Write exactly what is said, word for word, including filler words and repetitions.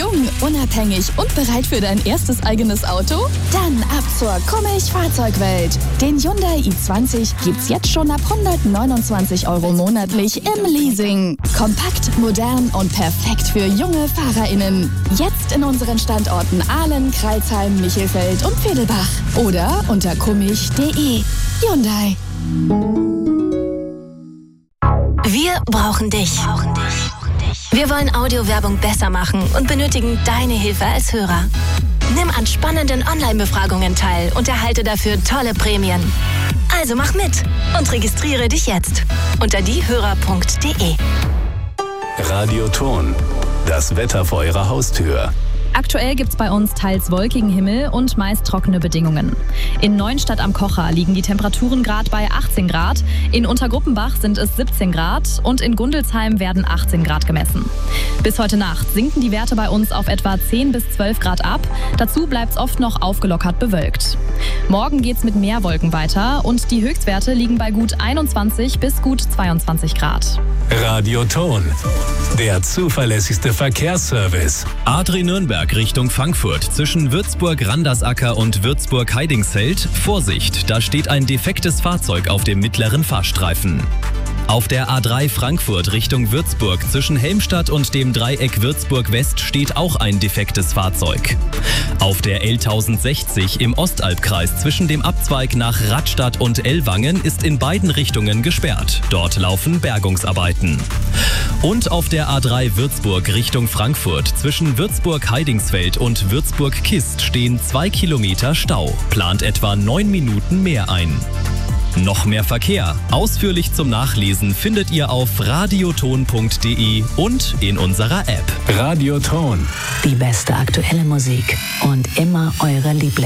Jung, unabhängig und bereit für dein erstes eigenes Auto? Dann ab zur Kummich Fahrzeugwelt. Den Hyundai i zwanzig gibt's jetzt schon ab hundertneunundzwanzig Euro monatlich im Leasing. Kompakt, modern und perfekt für junge FahrerInnen. Jetzt in unseren Standorten Ahlen, Crailsheim, Michelfeld und Vedelbach. Oder unter kummich punkt de. Hyundai. Wir brauchen dich. Wir wollen Audiowerbung besser machen und benötigen deine Hilfe als Hörer. Nimm an spannenden Online-Befragungen teil und erhalte dafür tolle Prämien. Also mach mit und registriere dich jetzt unter diehörer punkt de. Radioton, das Wetter vor Ihrer Haustür. Aktuell gibt's bei uns teils wolkigen Himmel und meist trockene Bedingungen. In Neuenstadt am Kocher liegen die Temperaturen gerade bei achtzehn Grad, in Untergruppenbach sind es siebzehn Grad und in Gundelsheim werden achtzehn Grad gemessen. Bis heute Nacht sinken die Werte bei uns auf etwa zehn bis zwölf Grad ab. Dazu bleibt's oft noch aufgelockert bewölkt. Morgen geht's mit mehr Wolken weiter und die Höchstwerte liegen bei gut einundzwanzig bis gut zweiundzwanzig Grad. Radioton, der zuverlässigste Verkehrsservice. A drei Nürnberg Richtung Frankfurt zwischen Würzburg-Randersacker und Würzburg-Heidingsfeld. Vorsicht, da steht ein defektes Fahrzeug auf dem mittleren Fahrstreifen. Auf der A drei Frankfurt Richtung Würzburg zwischen Helmstadt und dem Dreieck Würzburg West steht auch ein defektes Fahrzeug. Auf der L tausendsechzig im Ostalbkreis zwischen dem Abzweig nach Radstadt und Ellwangen ist in beiden Richtungen gesperrt. Dort laufen Bergungsarbeiten. Und auf der A drei Würzburg Richtung Frankfurt zwischen Würzburg-Heidingsfeld und Würzburg-Kist stehen zwei Kilometer Stau. Plant etwa neun Minuten mehr ein. Noch mehr Verkehr. Ausführlich zum Nachlesen findet ihr auf radioton punkt de und in unserer App. Radioton. Die beste aktuelle Musik und immer eure Lieblings.